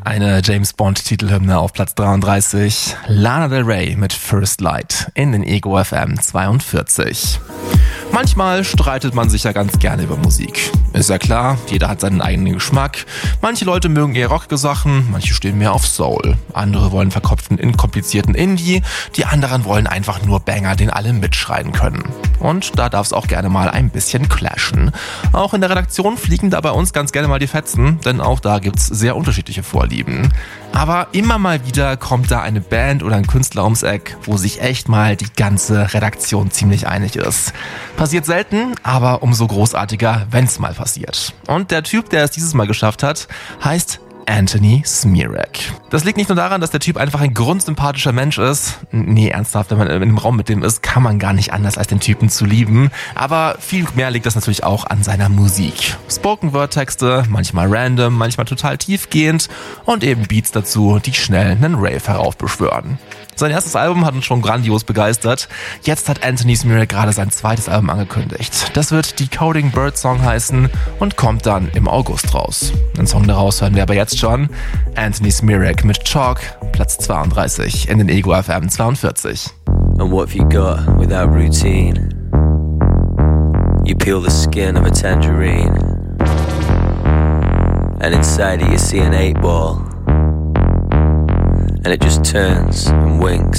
Eine James-Bond-Titelhymne auf Platz 33. Lana Del Rey mit First Light in den Ego FM 42. Manchmal streitet man sich ja ganz gerne über Musik. Ist ja klar, jeder hat seinen eigenen Geschmack. Manche Leute mögen eher rockige Sachen, manche stehen mehr auf Soul. Andere wollen verkopften, komplizierten Indie, die anderen wollen einfach nur Banger, den alle mitschreien können. Und da darf es auch gerne mal ein bisschen clashen. Auch in der Redaktion fliegen da bei uns ganz gerne mal die Fetzen, denn auch da gibt's sehr unterschiedliche Vorlieben. Aber immer mal wieder kommt da eine Band oder ein Künstler ums Eck, wo sich echt mal die ganze Redaktion ziemlich einig ist. Passiert selten, aber umso großartiger, wenn's mal passiert. Und der Typ, der es dieses Mal geschafft hat, heißt Anthony Smirak. Das liegt nicht nur daran, dass der Typ einfach ein grundsympathischer Mensch ist. Nee, ernsthaft, wenn man in einem Raum mit dem ist, kann man gar nicht anders, als den Typen zu lieben. Aber viel mehr liegt das natürlich auch an seiner Musik. Spoken-Word-Texte, manchmal random, manchmal total tiefgehend und eben Beats dazu, die schnell einen Rave heraufbeschwören. Sein erstes Album hat uns schon grandios begeistert. Jetzt hat Anthony Smirak gerade sein zweites Album angekündigt. Das wird Decoding Bird Song heißen und kommt dann im August raus. Den Song daraus hören wir aber jetzt schon. Anthony Smirak mit Chalk, Platz 32 in den Ego FM 42. And what have you got without routine? You peel the skin of a tangerine, and inside it you see an 8-ball, and it just turns and winks.